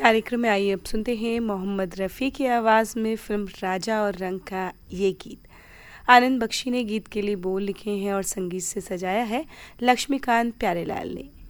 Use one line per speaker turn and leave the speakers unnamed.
कार्यक्रम में आइए अब सुनते हैं मोहम्मद रफ़ी की आवाज़ में फिल्म राजा और रंक का ये गीत। आनंद बख्शी ने गीत के लिए बोल लिखे हैं और संगीत से सजाया है लक्ष्मीकांत प्यारेलाल ने।